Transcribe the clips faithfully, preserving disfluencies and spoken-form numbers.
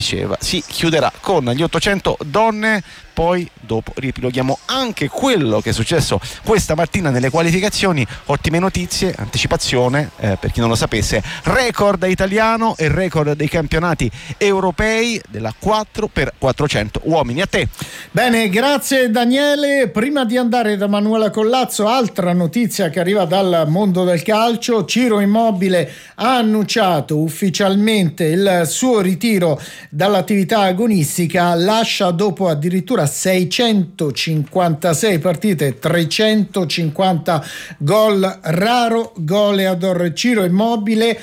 diceva, si chiuderà con gli ottocento donne. Poi dopo riepiloghiamo anche quello che è successo questa mattina nelle qualificazioni. Ottime notizie, anticipazione, eh, per chi non lo sapesse, record italiano e record dei campionati europei della quattro per quattrocento uomini. A te. Bene, grazie Daniele. Prima di andare da Manuela Collazzo, altra notizia che arriva dal mondo del calcio: Ciro Immobile ha annunciato ufficialmente il suo ritiro dall'attività agonistica, lascia dopo addirittura seicentocinquantasei partite, trecentocinquanta gol, raro goleador Ciro Immobile,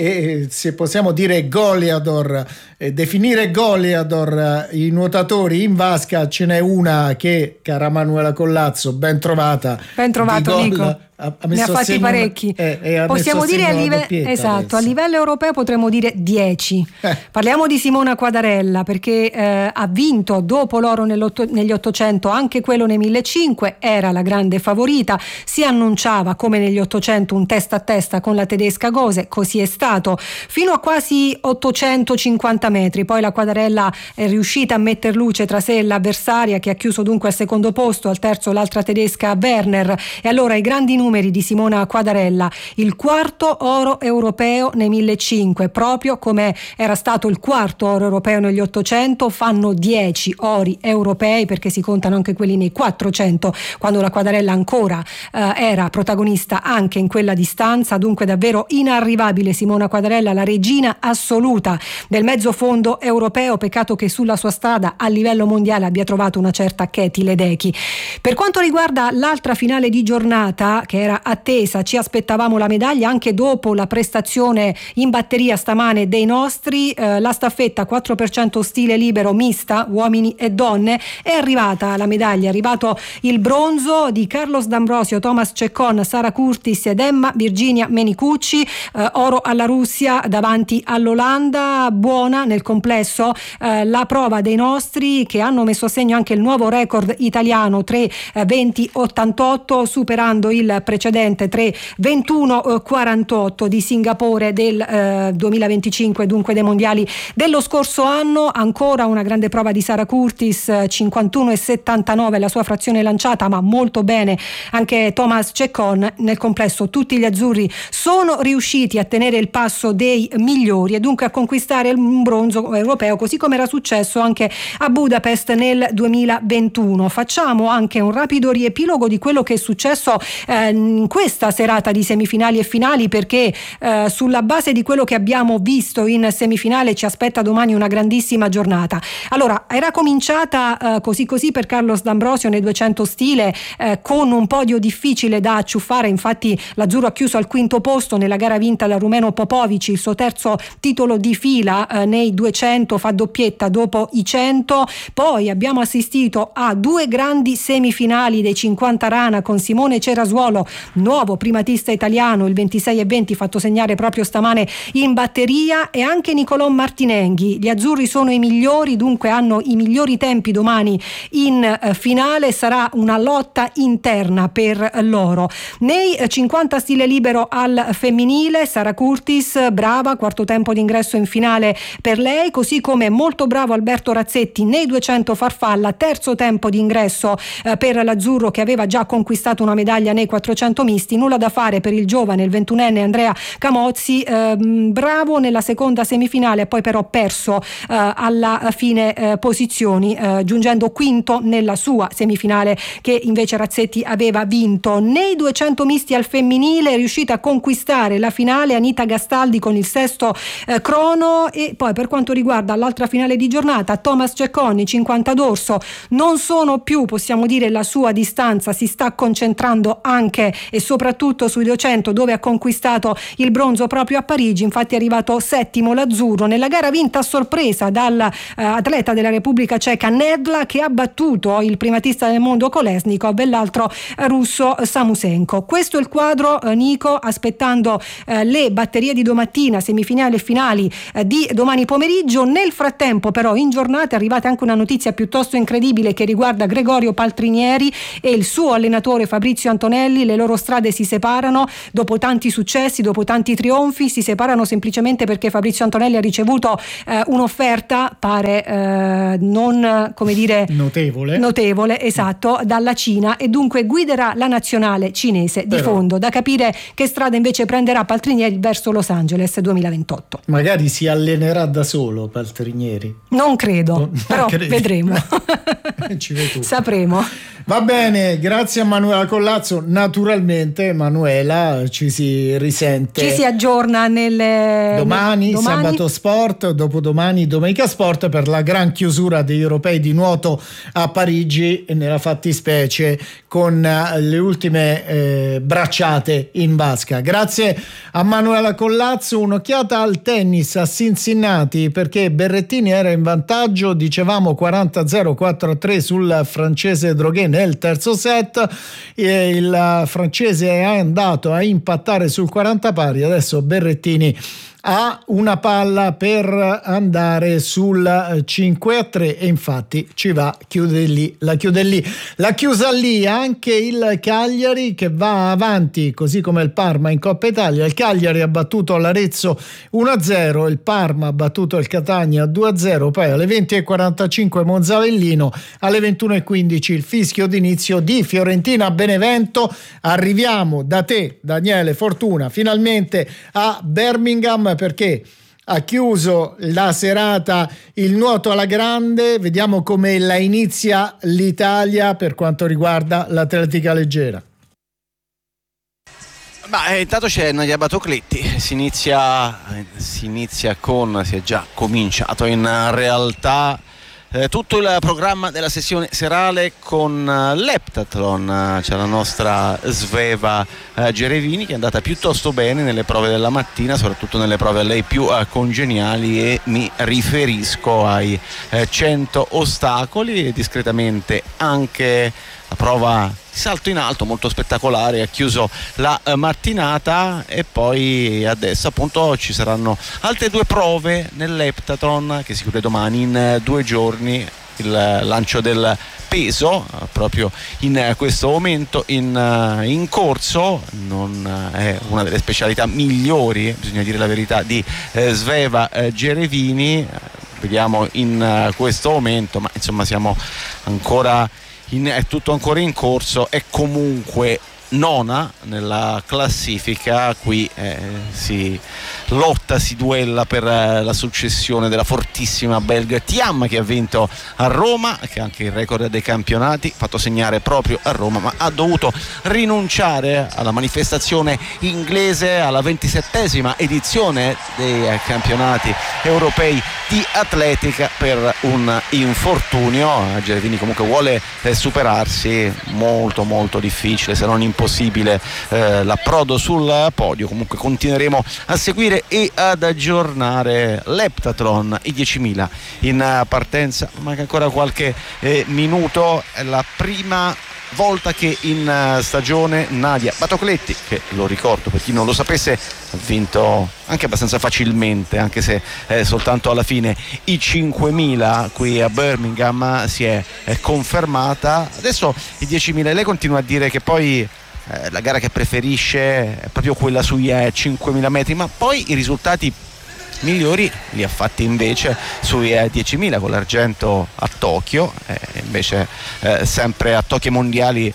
e se possiamo dire goleador, eh, definire goleador i nuotatori in vasca, ce n'è una che, cara Manuela Collazzo, ben trovata. Ben trovato, Nico. Ha, ha ne ha fatti segno, parecchi. Eh, eh, possiamo dire a livello esatto, a livello europeo potremmo dire dieci. Eh. Parliamo di Simona Quadarella, perché eh, ha vinto dopo l'oro negli ottocento anche quello nei millecinquecento, era la grande favorita, si annunciava come negli ottocento un testa a testa con la tedesca Gose, così è stato fino a quasi ottocentocinquanta metri. Poi la Quadarella è riuscita a metter luce tra sé e l'avversaria, che ha chiuso dunque al secondo posto, al terzo l'altra tedesca Werner, e allora i grandi numeri di Simona Quadarella: il quarto oro europeo nei millecinquecento, proprio come era stato il quarto oro europeo negli ottocento. Fanno dieci ori europei, perché si contano anche quelli nei quattrocento, quando la Quadarella ancora eh, era protagonista anche in quella distanza. Dunque davvero inarrivabile Simona Quadarella, la regina assoluta del mezzo fondo europeo. Peccato che sulla sua strada a livello mondiale abbia trovato una certa Katie Ledecky. Per quanto riguarda l'altra finale di giornata, che era attesa, ci aspettavamo la medaglia anche dopo la prestazione in batteria stamane dei nostri. Eh, la staffetta quattro per cento stile libero mista, uomini e donne, è arrivata la medaglia, è arrivato il bronzo di Carlos D'Ambrosio, Thomas Ceccon, Sara Curtis ed Emma Virginia Menicucci. Eh, oro alla Russia davanti all'Olanda. Buona nel complesso eh, la prova dei nostri, che hanno messo a segno anche il nuovo record italiano, tre venti ottantotto, superando il precedente tre ventuno quarantotto di Singapore del eh, duemilaventicinque, dunque dei mondiali dello scorso anno. Ancora una grande prova di Sara Curtis, cinquantuno e settantanove la sua frazione lanciata, ma molto bene anche Thomas Ceccon. Nel complesso tutti gli azzurri sono riusciti a tenere il passo dei migliori e dunque a conquistare un bronzo europeo, così come era successo anche a Budapest nel duemilaventuno. Facciamo anche un rapido riepilogo di quello che è successo eh, in questa serata di semifinali e finali, perché eh, sulla base di quello che abbiamo visto in semifinale ci aspetta domani una grandissima giornata. Allora, era cominciata eh, così così per Carlos D'Ambrosio nei duecento stile, eh, con un podio difficile da acciuffare. Infatti l'azzurro ha chiuso al quinto posto nella gara vinta dal rumeno Popovic, il suo terzo titolo di fila eh, nei duecento, fa doppietta dopo i cento. Poi abbiamo assistito a due grandi semifinali dei cinquanta rana con Simone Cerasuolo, nuovo primatista italiano, il ventisei e venti fatto segnare proprio stamane in batteria, e anche Nicolò Martinenghi. Gli azzurri sono i migliori, dunque hanno i migliori tempi domani in eh, finale. Sarà una lotta interna per loro. Nei eh, cinquanta stile libero al femminile, Sara Curtis brava, quarto tempo d'ingresso in finale per lei, così come molto bravo Alberto Razzetti nei duecento farfalla, terzo tempo d'ingresso eh, per l'azzurro, che aveva già conquistato una medaglia nei quattrocento misti. Nulla da fare per il giovane, il ventunenne Andrea Camozzi, eh, bravo nella seconda semifinale, poi però perso eh, alla fine eh, posizioni, eh, giungendo quinto nella sua semifinale, che invece Razzetti aveva vinto. Nei duecento misti al femminile è riuscita a conquistare la finale Anita Gastaldi con il sesto eh, crono. E poi per quanto riguarda l'altra finale di giornata, Thomas Ceccon, cinquanta dorso, non sono più, possiamo dire, la sua distanza, si sta concentrando anche e soprattutto sui duecento, dove ha conquistato il bronzo proprio a Parigi. Infatti è arrivato settimo l'azzurro nella gara vinta a sorpresa dall'atleta eh, della Repubblica Ceca Nedla, che ha battuto il primatista del mondo Kolesnikov e l'altro eh, russo Samusenko. Questo è il quadro, eh, Nico, aspettando eh, le batterie di domattina, semifinali e finali eh, di domani pomeriggio. Nel frattempo però in giornata è arrivata anche una notizia piuttosto incredibile che riguarda Gregorio Paltrinieri e il suo allenatore Fabrizio Antonelli. Le loro strade si separano dopo tanti successi, dopo tanti trionfi, si separano semplicemente perché Fabrizio Antonelli ha ricevuto eh, un'offerta pare eh, non, come dire, notevole. notevole, esatto, dalla Cina, e dunque guiderà la nazionale cinese di Però, fondo. Da capire che strada invece prenderà Paltrinieri verso Los Angeles duemilaventotto. Magari si allenerà da solo Paltrinieri. Non credo, No, però credi. vedremo. Ci vedi tu. Sapremo. Va bene, grazie a Manuela Collazzo. Naturalmente Manuela ci si risente Ci si aggiorna nelle domani, domani. sabato sport, dopodomani domenica sport, per la gran chiusura degli europei di nuoto a Parigi, e nella fattispecie con le ultime eh, bracciate in vasca. Grazie a Manuela Collazzo. Un'occhiata al tennis a Cincinnati, perché Berrettini era in vantaggio, dicevamo quaranta a zero, quattro a tre sul francese Droguet nel terzo set, e il francese è andato a impattare sul quaranta pari. Adesso Berrettini ha una palla per andare sul cinque a tre e infatti ci va, chiude lì, la chiude lì. La chiusa lì anche il Cagliari, che va avanti così come il Parma in Coppa Italia. Il Cagliari ha battuto l'Arezzo uno a zero, il Parma ha battuto il Catania due a zero, poi alle venti e quarantacinque Monza Avellino, alle ventuno e quindici il fischio d'inizio di Fiorentina Benevento. Arriviamo da te, Daniele Fortuna, finalmente a Birmingham, perché ha chiuso la serata il nuoto alla grande. Vediamo come la inizia l'Italia per quanto riguarda l'atletica leggera. Beh, intanto c'è Nadia Batocletti, si inizia, si inizia con, si è già cominciato in realtà Eh, tutto il programma della sessione serale con uh, l'Eptathlon. C'è la nostra Sveva uh, Gerevini, che è andata piuttosto bene nelle prove della mattina, soprattutto nelle prove a lei più uh, congeniali, e mi riferisco ai uh, cento ostacoli, e discretamente anche la prova di salto in alto molto spettacolare ha chiuso la uh, mattinata. E poi adesso appunto ci saranno altre due prove nell'Eptathlon, che si chiude domani in uh, due giorni. Il uh, lancio del peso uh, proprio in uh, questo momento in, uh, in corso non uh, è una delle specialità migliori, bisogna dire la verità, di uh, Sveva uh, Gerevini. Uh, vediamo in uh, questo momento, ma insomma siamo ancora In, è tutto ancora in corso. È comunque nona nella classifica. Qui eh, si lotta, si duella per eh, la successione della fortissima belga Thiam, che ha vinto a Roma, che ha anche il record dei campionati, fatto segnare proprio a Roma, ma ha dovuto rinunciare alla manifestazione inglese, alla ventisettesima edizione dei eh, campionati europei di atletica, per un infortunio. Gerevini comunque vuole eh, superarsi, molto molto difficile, se non impossibile, eh, l'approdo sul podio. Comunque continueremo a seguire e ad aggiornare l'Eptathlon, i diecimila in partenza. Manca ancora qualche eh, minuto. È la prima volta che in uh, stagione Nadia Batocletti, che lo ricordo per chi non lo sapesse, ha vinto anche abbastanza facilmente, anche se eh, soltanto alla fine, i cinquemila qui a Birmingham, si è, è confermata. Adesso i diecimila, e lei continua a dire che poi Eh, la gara che preferisce è proprio quella sui eh, cinquemila metri, ma poi i risultati migliori li ha fatti invece sui eh, diecimila, con l'argento a Tokyo, eh, invece eh, sempre a Tokyo mondiali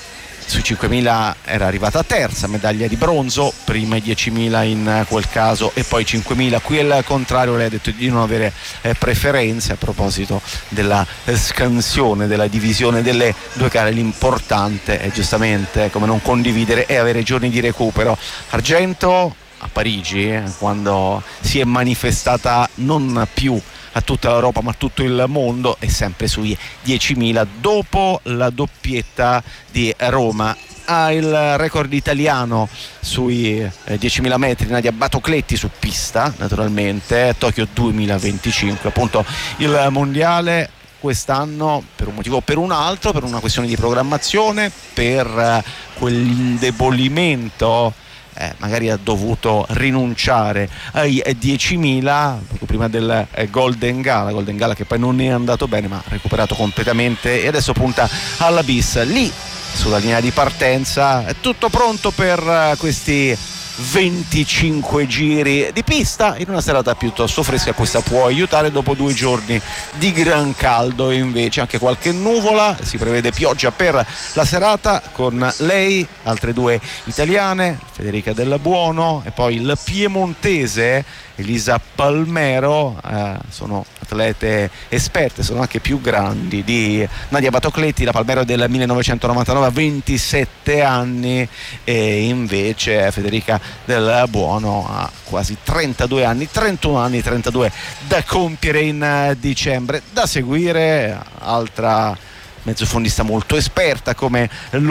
sui cinquemila era arrivata terza, medaglia di bronzo, prima i diecimila in quel caso e poi cinquemila. Qui al contrario, lei ha detto di non avere eh, preferenze a proposito della eh, scansione, della divisione delle due gare. L'importante è giustamente, come non condividere, e avere giorni di recupero. Argento a Parigi, eh, quando si è manifestata non più a tutta l'Europa ma a tutto il mondo, e sempre sui diecimila dopo la doppietta di Roma. Ha il record italiano sui eh, diecimila metri Nadia Batocletti, su pista naturalmente, Tokyo duemilaventicinque, appunto il mondiale quest'anno, per un motivo o per un altro, per una questione di programmazione, per eh, quell'indebolimento, Eh, magari ha dovuto rinunciare ai eh, diecimila poco prima del eh, Golden Gala Golden Gala che poi non è andato bene, ma ha recuperato completamente e adesso punta alla bis. Lì sulla linea di partenza è tutto pronto per eh, questi venticinque giri di pista in una serata piuttosto fresca. Questa può aiutare dopo due giorni di gran caldo, e invece anche qualche nuvola. Si prevede pioggia per la serata, con lei altre due italiane, Federica Del Buono e poi il piemontese Elisa Palmero. Eh, sono atlete esperte, sono anche più grandi di Nadia Batocletti. La Palmero è del millenovecentonovantanove, a ventisette anni, e invece Federica Del Buono ha quasi trentadue anni, trentuno anni, trentadue da compiere in dicembre. Da seguire altra mezzofondista molto esperta come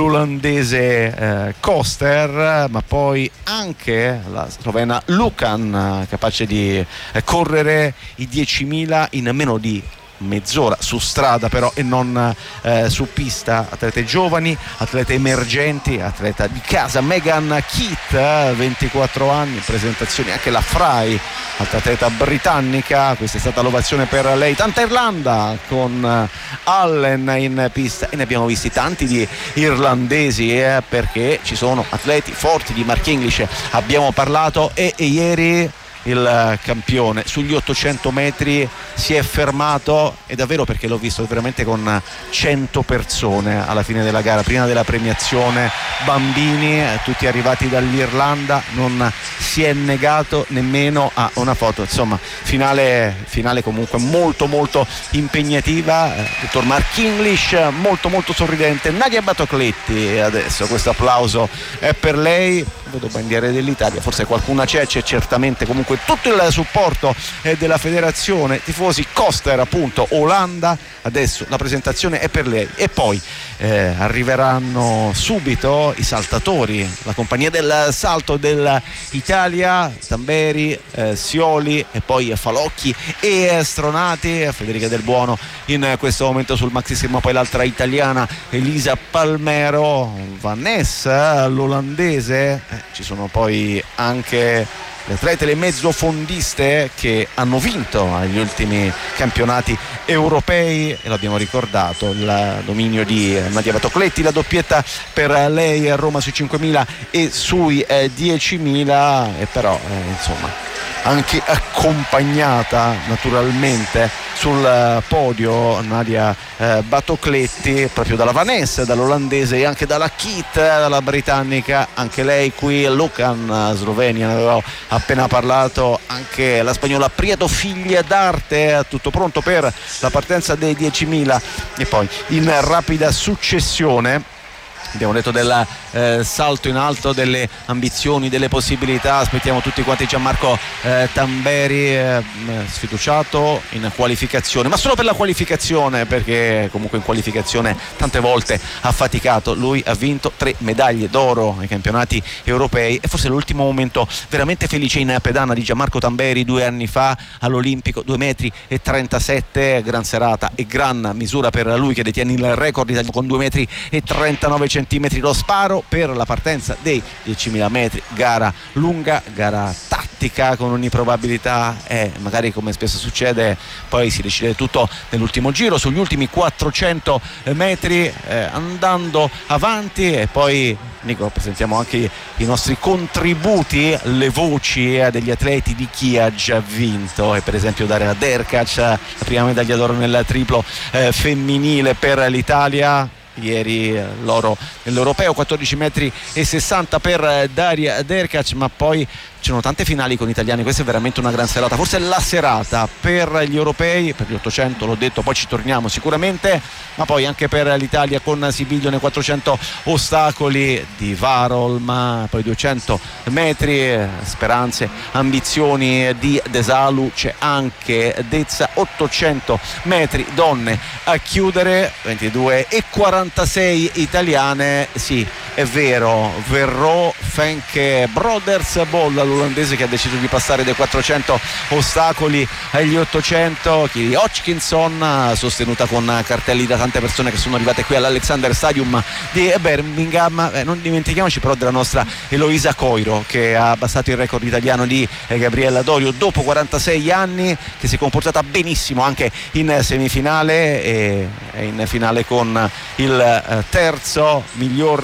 l'olandese eh, Koster, ma poi anche la slovena Lukan, eh, capace di eh, correre i diecimila in meno di mezz'ora, su strada però e non eh, su pista. Atlete giovani, atlete emergenti, atleta di casa Megan Keith, eh, ventiquattro anni, presentazioni anche la Fry, altra atleta britannica. Questa è stata l'ovazione per lei. Tanta Irlanda con eh, Allen in pista, e ne abbiamo visti tanti di irlandesi, eh, perché ci sono atleti forti. Di Mark English abbiamo parlato, e, e ieri il campione sugli ottocento metri si è fermato, e davvero, perché l'ho visto veramente con cento persone alla fine della gara, prima della premiazione, bambini, tutti arrivati dall'Irlanda. Non si è negato nemmeno a una foto. Insomma, finale, finale comunque molto molto impegnativa. Dottor Mark English molto molto sorridente. Nadia Batocletti, adesso questo applauso è per lei. Vedo bandiere dell'Italia, forse qualcuna c'è, c'è certamente comunque tutto il supporto eh, della federazione. Tifosi. Koster appunto, Olanda, adesso la presentazione è per lei, e poi eh, arriveranno subito i saltatori, la compagnia del salto dell'Italia, Tamberi, eh, Sioli e poi Falocchi e Stronati. Federica Del Buono in questo momento sul maxi schermo, poi l'altra italiana Elisa Palmero, Vanessa l'olandese. Eh, ci sono poi anche le atlete, le mezzofondiste che hanno vinto agli ultimi campionati europei, e l'abbiamo ricordato, il dominio di Nadia Batocletti, la doppietta per lei a Roma sui cinquemila e sui eh, diecimila, e però eh, insomma anche accompagnata naturalmente sul podio Nadia eh, Batocletti proprio dalla Vanessa, dall'olandese, e anche dalla Keith, dalla britannica. Anche lei qui, Lukan, Slovenia, ne avevo appena parlato. Anche la spagnola Prieto, figlia d'arte, tutto pronto per la partenza dei diecimila. E poi in rapida successione abbiamo detto del eh, salto in alto, delle ambizioni, delle possibilità. Aspettiamo tutti quanti Gianmarco eh, Tamberi, eh, sfiduciato in qualificazione, ma solo per la qualificazione, perché comunque in qualificazione tante volte ha faticato. Lui ha vinto tre medaglie d'oro ai campionati europei, e forse l'ultimo momento veramente felice in pedana di Gianmarco Tamberi due anni fa all'Olimpico, due metri e trentasette, gran serata e gran misura per lui che detiene il record italiano con due metri e trentanove centimetri. Lo sparo per la partenza dei diecimila metri, gara lunga, gara tattica con ogni probabilità, e magari, come spesso succede, poi si decide tutto nell'ultimo giro, sugli ultimi quattrocento metri, eh, andando avanti. E poi, Nico, presentiamo anche i nostri contributi, le voci eh, degli atleti, di chi ha già vinto, e per esempio Daria Derkac, la prima medaglia d'oro nel triplo eh, femminile per l'Italia. Ieri l'oro nell'europeo, quattordici metri e sessanta per Daria Derkac. Ma poi c'erano tante finali con italiani, questa è veramente una gran serata, forse la serata per gli europei, per gli ottocento, l'ho detto, poi ci torniamo sicuramente, ma poi anche per l'Italia con Sibiglio nei quattrocento ostacoli di Varolm, poi duecento metri, speranze, ambizioni di Desalu, c'è anche Dezza, ottocento metri donne a chiudere, ventidue e quarantasei italiane. Sì, è vero, Verrò, Fenke Brothers Ball, l'olandese che ha deciso di passare dai quattrocento ostacoli agli ottocento. Kiri Hodgkinson, sostenuta con cartelli da tante persone che sono arrivate qui all'Alexander Stadium di Birmingham. Eh, non dimentichiamoci però della nostra Eloisa Coiro, che ha abbassato il record italiano di eh, Gabriella Dorio dopo quarantasei anni, che si è comportata benissimo anche in semifinale e in finale con il eh, terzo miglior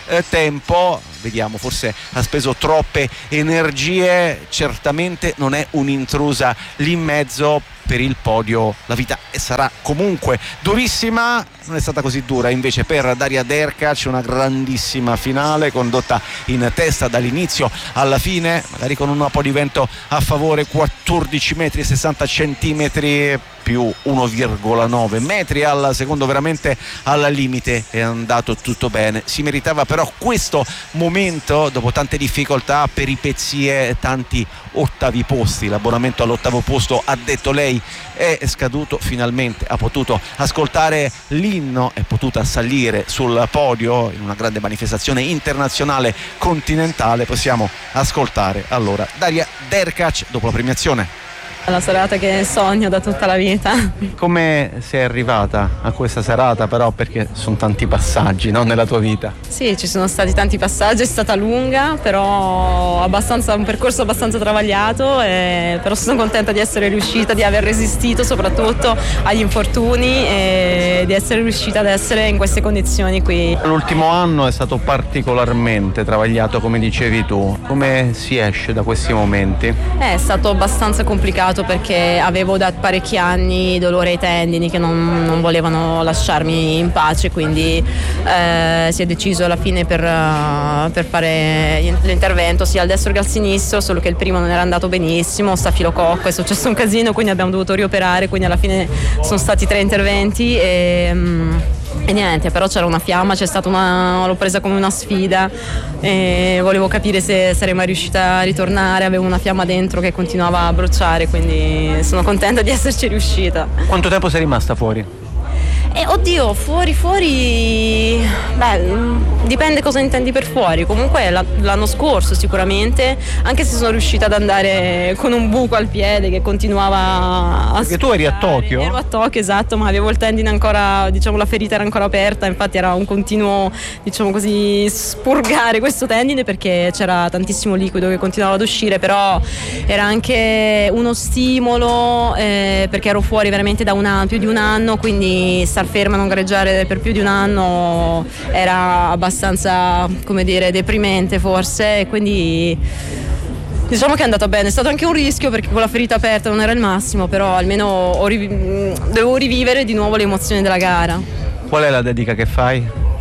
eh, tempo. Vediamo, forse ha speso troppe energie, certamente non è un'intrusa lì in mezzo. Per il podio la vita sarà comunque durissima, non è stata così dura invece per Daria Derkac, una grandissima finale condotta in testa dall'inizio alla fine, magari con un po' di vento a favore, quattordici metri e sessanta centimetri più uno virgola nove metri al secondo, veramente al limite, è andato tutto bene. Si meritava però questo momento dopo tante difficoltà, peripezie, tanti ottavi posti. L'abbonamento all'ottavo posto, ha detto lei, è scaduto, finalmente ha potuto ascoltare l'inno, è potuta salire sul podio in una grande manifestazione internazionale continentale. Possiamo ascoltare allora Daria Derkac dopo la premiazione. La serata che sogno da tutta la vita. Come sei arrivata a questa serata però? Perché sono tanti passaggi, no, nella tua vita? Sì, ci sono stati tanti passaggi, è stata lunga, però abbastanza, un percorso abbastanza travagliato, e, però sono contenta di essere riuscita, di aver resistito soprattutto agli infortuni e di essere riuscita ad essere in queste condizioni qui. L'ultimo anno è stato particolarmente travagliato, come dicevi tu. Come si esce da questi momenti? È stato abbastanza complicato perché avevo da parecchi anni dolore ai tendini che non, non volevano lasciarmi in pace, quindi eh, si è deciso alla fine per, uh, per fare l'intervento sia al destro che al sinistro, solo che il primo non era andato benissimo, stafilococco, è successo un casino, quindi abbiamo dovuto rioperare, quindi alla fine sono stati tre interventi e... Um, E niente, però c'era una fiamma, c'è stata una, l'ho presa come una sfida e volevo capire se sarei mai riuscita a ritornare, avevo una fiamma dentro che continuava a bruciare, quindi sono contenta di esserci riuscita. Quanto tempo sei rimasta fuori? E oddio, fuori, fuori, beh, dipende cosa intendi per fuori. Comunque l'anno scorso sicuramente, anche se sono riuscita ad andare con un buco al piede che continuava a... Perché tu eri a Tokyo? Ero a Tokyo, esatto, ma avevo il tendine ancora, diciamo la ferita era ancora aperta, infatti era un continuo, diciamo così, spurgare questo tendine perché c'era tantissimo liquido che continuava ad uscire, però era anche uno stimolo eh, perché ero fuori veramente da un anno, più di un anno, quindi star ferma, non gareggiare per più di un anno era abbastanza, come dire, deprimente forse, e quindi diciamo che è andata bene. È stato anche un rischio perché con la ferita aperta non era il massimo, però almeno ho riv- devo rivivere di nuovo le emozioni della gara. Qual è la dedica che fai?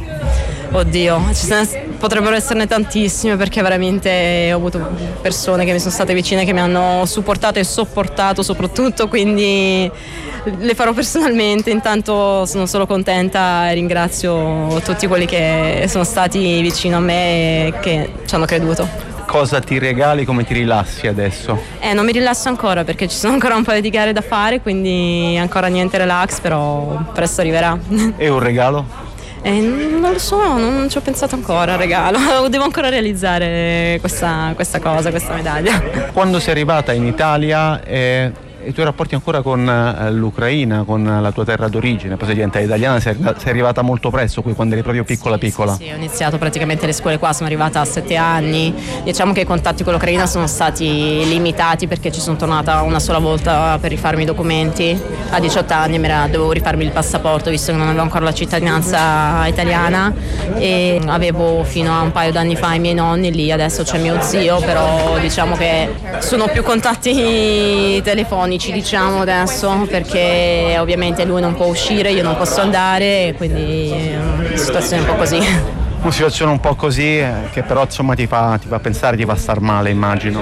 Oddio, ci sono, potrebbero esserne tantissime perché veramente ho avuto persone che mi sono state vicine, che mi hanno supportato e sopportato soprattutto, quindi le farò personalmente. Intanto sono solo contenta e ringrazio tutti quelli che sono stati vicino a me e che ci hanno creduto. Cosa ti regali, come ti rilassi adesso? Eh, non mi rilasso ancora perché ci sono ancora un paio di gare da fare, quindi ancora niente relax, però presto arriverà. E un regalo? Eh, non lo so, non ci ho pensato ancora al regalo, devo ancora realizzare questa, questa cosa, questa medaglia. Quando sei arrivata in Italia e i tuoi rapporti ancora con l'Ucraina, con la tua terra d'origine, poi sei diventata italiana, sei, sei arrivata molto presto qui quando eri proprio piccola piccola. Sì, sì, ho iniziato praticamente le scuole qua, sono arrivata a sette anni, diciamo che i contatti con l'Ucraina sono stati limitati perché ci sono tornata una sola volta per rifarmi i documenti, a diciotto anni mi era, dovevo rifarmi il passaporto visto che non avevo ancora la cittadinanza italiana, e avevo fino a un paio d'anni fa i miei nonni lì, adesso c'è mio zio, però diciamo che sono più contatti telefonici, diciamo adesso, perché ovviamente lui non può uscire, io non posso andare, quindi è una situazione un po' così. Una situazione un po' così che però insomma ti fa, ti fa pensare, ti fa star male, immagino.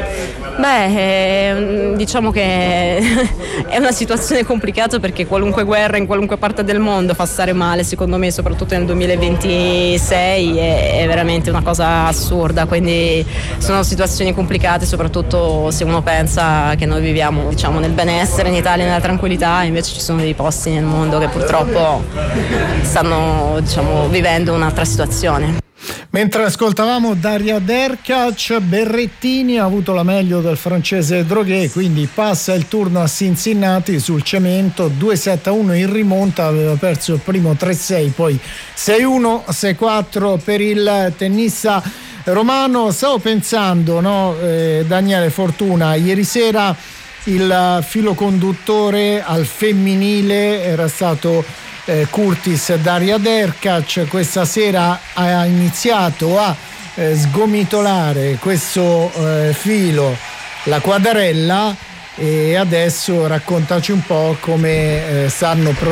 Beh, eh, diciamo che è una situazione complicata perché qualunque guerra in qualunque parte del mondo fa stare male, secondo me, soprattutto nel duemilaventisei è, è veramente una cosa assurda, quindi sono situazioni complicate, soprattutto se uno pensa che noi viviamo, diciamo, nel benessere in Italia, nella tranquillità, invece ci sono dei posti nel mondo che purtroppo stanno, diciamo, vivendo un'altra situazione. Mentre ascoltavamo Daria Derkac, Berrettini ha avuto la meglio del francese Droguet, quindi passa il turno a Cincinnati sul cemento, due sette uno in rimonta, aveva perso il primo tre sei, poi sei uno, sei quattro per il tennista romano. Stavo pensando, no, eh, Daniele Fortuna, ieri sera il filo conduttore al femminile era stato eh, Curtis Daria Derkac. Questa sera ha iniziato a eh, sgomitolare questo eh, filo la Quadarella, e adesso raccontaci un po' come eh, stanno